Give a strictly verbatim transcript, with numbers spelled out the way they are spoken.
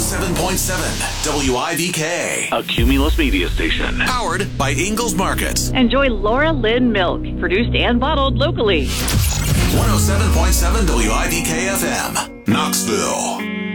seven point seven W I V K. A Cumulus media station. Powered by Ingalls Markets. Enjoy Laura Lynn milk, produced and bottled locally. one oh seven point seven W I V K F M, Knoxville.